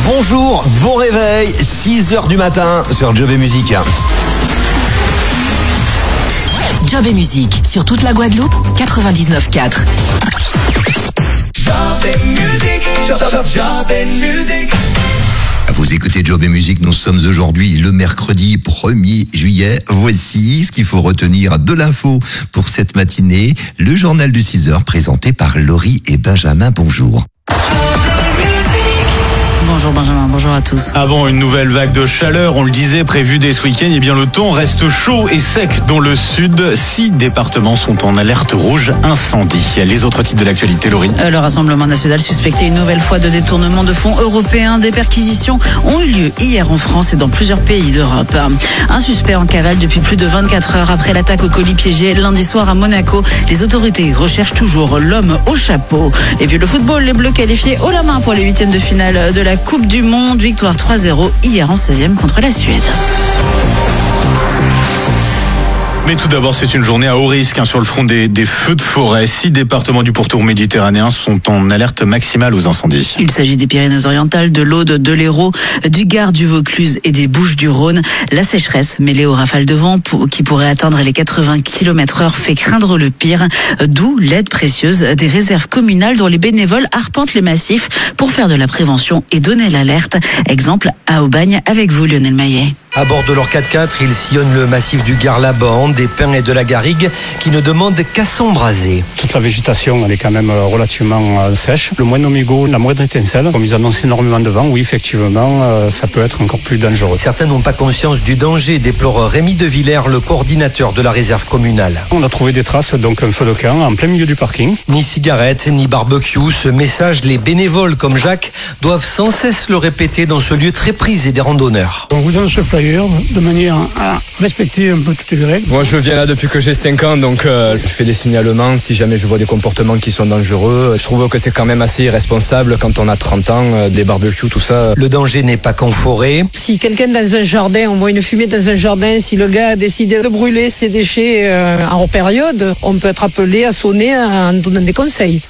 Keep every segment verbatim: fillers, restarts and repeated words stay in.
Bonjour, bon réveil, six heures du matin sur Job et Musique. Job et Musique sur toute la Guadeloupe, quatre-vingt-dix-neuf quatre. Job et Musique, Job, Job, Job et Musique. Vous écoutez Job et Musique, nous sommes aujourd'hui le mercredi premier juillet. Voici ce qu'il faut retenir de l'info pour cette matinée. Le journal du six heures présenté par Laurie et Benjamin. Bonjour. Bonjour Benjamin, bonjour à tous. Avant une nouvelle vague de chaleur, on le disait, prévue dès ce week-end, eh bien le temps reste chaud et sec dans le sud. Six départements sont en alerte rouge incendie. Les autres titres de l'actualité, Laurie. Euh, le Rassemblement national suspecté une nouvelle fois de détournement de fonds européens. Des perquisitions ont eu lieu hier en France et dans plusieurs pays d'Europe. Un suspect en cavale depuis plus de vingt-quatre heures après l'attaque au colis piégé lundi soir à Monaco. Les autorités recherchent toujours l'homme au chapeau. Et puis le football, les Bleus qualifiés haut la main pour les huitièmes de finale de la Coupe du Monde. Victoire trois zéro hier en seizième contre la Suède. Mais tout d'abord, c'est une journée à haut risque hein, sur le front des, des feux de forêt. Six départements du pourtour méditerranéen sont en alerte maximale aux incendies. Il s'agit des Pyrénées-Orientales, de l'Aude, de l'Hérault, du Gard, du Vaucluse et des Bouches-du-Rhône. La sécheresse, mêlée aux rafales de vent pour, qui pourraient atteindre les quatre-vingts kilomètres heure, fait craindre le pire. D'où l'aide précieuse des réserves communales dont les bénévoles arpentent les massifs pour faire de la prévention et donner l'alerte. Exemple à Aubagne avec vous, Lionel Maillet. À bord de leur quatre-quatre, ils sillonnent le massif du Gard-la-Bande, des Pins et de la Garrigue qui ne demandent qu'à s'embraser. Toute la végétation, elle est quand même relativement sèche. Le moindre omégo, la moindre étincelle, comme ils annoncent énormément de vent, oui, effectivement, ça peut être encore plus dangereux. Certains n'ont pas conscience du danger, déplore Rémi de Villers, le coordinateur de la réserve communale. On a trouvé des traces, donc un feu de camp en plein milieu du parking. Ni cigarettes, ni barbecue, ce message, les bénévoles comme Jacques doivent sans cesse le répéter dans ce lieu très prisé des randonneurs. On vous donne ce flyer de manière à respecter un peu toutes les règles. Moi je viens là depuis que j'ai cinq ans, donc euh, je fais des signalements si jamais je vois des comportements qui sont dangereux. Je trouve que c'est quand même assez irresponsable quand on a trente ans, euh, des barbecues, tout ça. Le danger n'est pas qu'en forêt. Si quelqu'un dans un jardin, on voit une fumée dans un jardin, si le gars décide de brûler ses déchets euh, en période, on peut être appelé à sonner en donnant des conseils.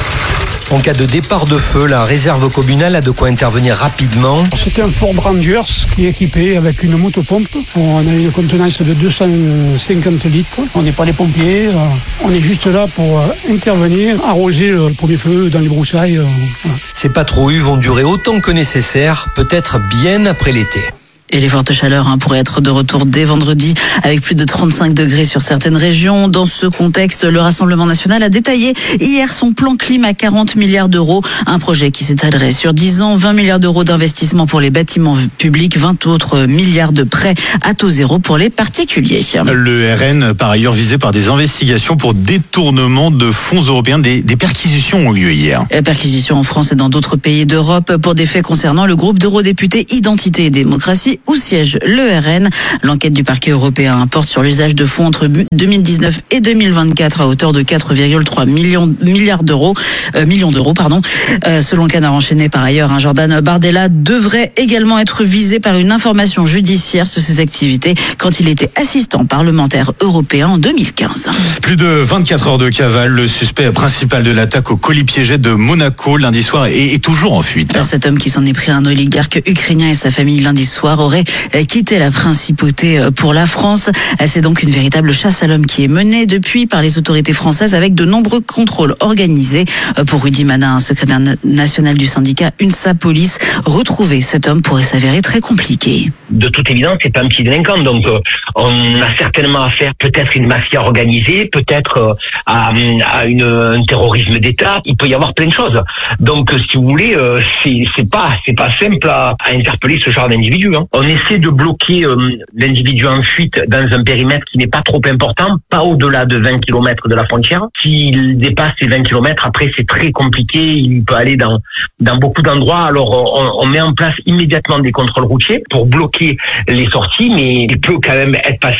En cas de départ de feu, la réserve communale a de quoi intervenir rapidement. C'est un Ford Rangers qui est équipé avec une motopompe. On a une contenance de deux cent cinquante litres. On n'est pas des pompiers, on est juste là pour intervenir, arroser le premier feu dans les broussailles. Voilà. Ces patrouilles vont durer autant que nécessaire, peut-être bien après l'été. Et les fortes chaleurs hein, pourraient être de retour dès vendredi avec plus de trente-cinq degrés sur certaines régions. Dans ce contexte, le Rassemblement national a détaillé hier son plan climat à quarante milliards d'euros. Un projet qui s'étalerait sur dix ans, vingt milliards d'euros d'investissement pour les bâtiments publics, vingt autres milliards de prêts à taux zéro pour les particuliers. Le R N, par ailleurs, visé par des investigations pour détournement de fonds européens. Des, des perquisitions ont lieu hier. Et perquisitions en France et dans d'autres pays d'Europe pour des faits concernant le groupe d'eurodéputés Identité et Démocratie où siège le R N. L'enquête du parquet européen porte sur l'usage de fonds entre deux mille dix-neuf et deux mille vingt-quatre à hauteur de quatre virgule trois millions milliards d'euros, euh, millions d'euros, pardon. Euh, selon Canard enchaîné par ailleurs, hein, Jordan Bardella devrait également être visé par une information judiciaire sur ses activités quand il était assistant parlementaire européen en deux mille quinze. Plus de vingt-quatre heures de cavale, le suspect principal de l'attaque au colis piégé de Monaco lundi soir est, est toujours en fuite. Cet homme qui s'en est pris à un oligarque ukrainien et sa famille lundi soir aurait quitté la principauté pour la France. C'est donc une véritable chasse à l'homme qui est menée depuis par les autorités françaises avec de nombreux contrôles organisés. Pour Rudy Manin, secrétaire national du syndicat UNSA Police, retrouver cet homme pourrait s'avérer très compliqué. De toute évidence, c'est pas un petit délinquant, donc euh, on a certainement affaire peut-être une mafia organisée, peut-être euh, à, à une, un terrorisme d'État. Il peut y avoir plein de choses. Donc, si vous voulez, euh, c'est, c'est pas c'est pas simple à, à interpeller ce genre d'individu. Hein. On essaie de bloquer euh, l'individu en fuite dans un périmètre qui n'est pas trop important, pas au-delà de vingt kilomètres de la frontière. S'il dépasse les vingt kilomètres, après c'est très compliqué. Il peut aller dans dans beaucoup d'endroits. Alors, on, on met en place immédiatement des contrôles routiers pour bloquer les sorties, mais il peut quand même être passé.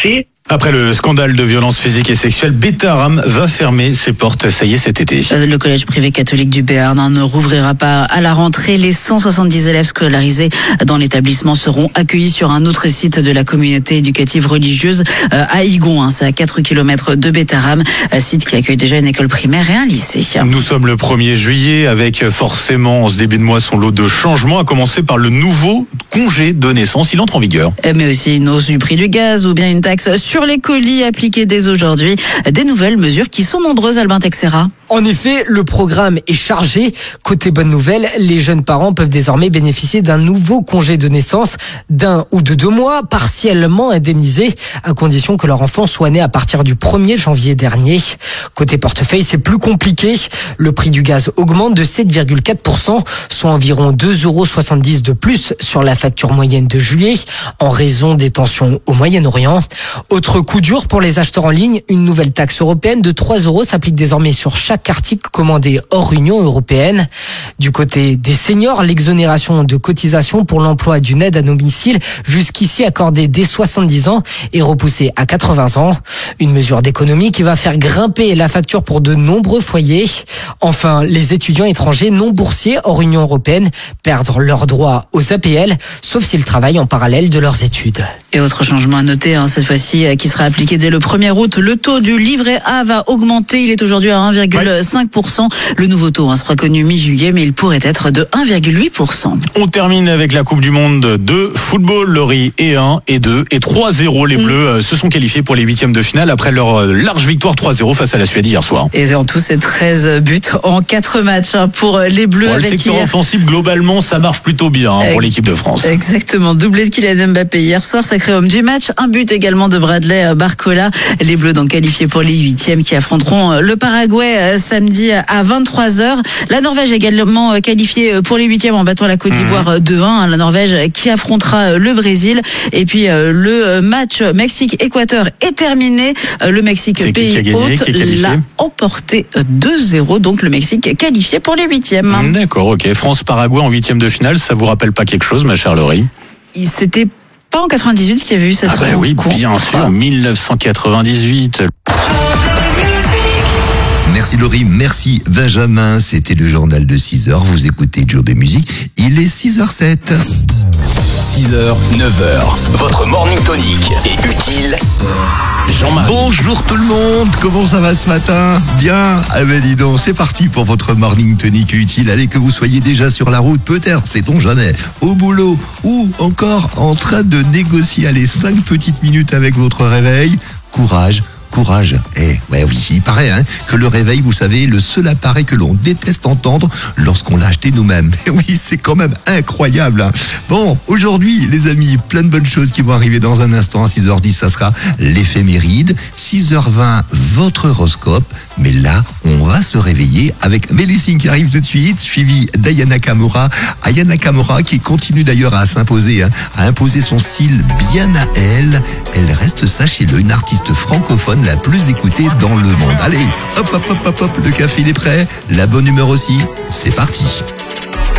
Après le scandale de violence physique et sexuelle, Bétharram va fermer ses portes, ça y est, cet été. Le collège privé catholique du Béarn ne rouvrira pas à la rentrée. Les cent soixante-dix élèves scolarisés dans l'établissement seront accueillis sur un autre site de la communauté éducative religieuse à Igon. C'est à quatre kilomètres de Bétharram, site qui accueille déjà une école primaire et un lycée. Nous sommes le premier juillet avec forcément en ce début de mois son lot de changements, à commencer par le nouveau congé de naissance. Il entre en vigueur. Mais aussi une hausse du prix du gaz ou bien une taxe sur les colis appliquée dès aujourd'hui. Des nouvelles mesures qui sont nombreuses, Albin Texera. En effet, le programme est chargé. Côté bonne nouvelle, les jeunes parents peuvent désormais bénéficier d'un nouveau congé de naissance d'un ou de deux mois, partiellement indemnisé, à condition que leur enfant soit né à partir du premier janvier dernier. Côté portefeuille, c'est plus compliqué. Le prix du gaz augmente de sept virgule quatre pour cent, soit environ deux euros soixante-dix de plus sur la facture moyenne de juillet, en raison des tensions au Moyen-Orient. Autre coup dur pour les acheteurs en ligne, une nouvelle taxe européenne de trois euros s'applique désormais sur chaque article commandé hors Union européenne. Du côté des seniors, l'exonération de cotisation pour l'emploi d'une aide à domicile, jusqu'ici accordée dès soixante-dix ans, est repoussée à quatre-vingts ans. Une mesure d'économie qui va faire grimper la facture pour de nombreux foyers. Enfin, les étudiants étrangers non boursiers hors Union européenne perdent leur droit aux A P L, sauf s'ils travaillent en parallèle de leurs études. Et autre changement à noter, hein, cette fois-ci, qui sera appliqué dès le premier août, le taux du livret A va augmenter. Il est aujourd'hui à un virgule cinq pour cent. Le nouveau taux hein, sera connu mi-juillet, mais il pourrait être de un virgule huit pour cent. On termine avec la Coupe du Monde de football. Laurie, et un, et deux, et trois zéro. Les Bleus mmh. se sont qualifiés pour les huitièmes de finale après leur large victoire trois zéro face à la Suède hier soir. Et en tout, c'est treize buts en quatre matchs hein, pour les Bleus. Bon, avec le secteur hier... offensif, globalement, ça marche plutôt bien hein, pour l'équipe de France. Exactement. Doublé de Kylian Mbappé hier soir, sacré homme du match. Un but également de Bradley Barcola. Les Bleus donc qualifiés pour les huitièmes qui affronteront le Paraguay samedi à vingt-trois heures. La Norvège également qualifiée pour les huitièmes en battant la Côte d'Ivoire mmh. deux un. La Norvège qui affrontera le Brésil. Et puis le match Mexique-Équateur est terminé. Le Mexique, pays hôte, l'a emporté deux zéro. Donc le Mexique qualifié pour les huitièmes. D'accord, ok. France-Paraguay en huitième de finale, ça vous rappelle pas quelque chose, ma chère Laurie? C'était pas en quatre-vingt-dix-huit qu'il y avait eu cette Ah bah oui, bien sûr, mille neuf cent quatre-vingt-dix-huit. Merci Laurie, merci Benjamin. C'était le journal de six heures. Vous écoutez Job et Musique. Il est six heures sept. six heures, neuf heures. Votre morning tonic est utile. Jean-Marie. Bonjour tout le monde. Comment ça va ce matin? Bien. Ah ben dis donc, c'est parti pour votre morning tonic utile. Allez, que vous soyez déjà sur la route, peut-être, sait-on jamais, au boulot ou encore en train de négocier les cinq petites minutes avec votre réveil. Courage. Courage. Eh, ouais, oui, il paraît hein, que le réveil, vous savez, est le seul appareil que l'on déteste entendre lorsqu'on l'a acheté nous-mêmes. Et oui, c'est quand même incroyable. Hein. Bon, aujourd'hui, les amis, plein de bonnes choses qui vont arriver dans un instant. À six heures dix, ça sera l'éphéméride. six heures vingt, votre horoscope. Mais là, on va se réveiller avec Mélissine qui arrive tout de suite, suivi d'Ayana Kamura. Ayana Kamura qui continue d'ailleurs à s'imposer, hein, à imposer son style bien à elle. Elle reste, sachez-le, une artiste francophone la plus écoutée dans le monde. Allez, hop, hop, hop, hop, hop, le café il est prêt, la bonne humeur aussi. C'est parti.